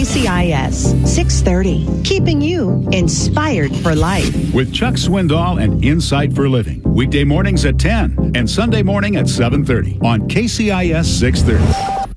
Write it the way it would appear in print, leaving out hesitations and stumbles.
KCIS 630, keeping you inspired for life. With Chuck Swindoll and Insight for Living. Weekday mornings at 10 and Sunday morning at 7:30 on KCIS 630.